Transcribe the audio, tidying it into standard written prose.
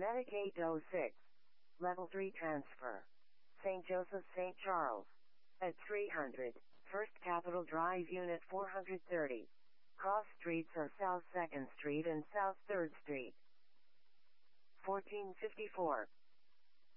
Medic 806. Level 3 transfer. St. Joseph, St. Charles. At 300. First Capitol Drive, Unit 430. Cross streets are South 2nd Street and South 3rd Street. 1454.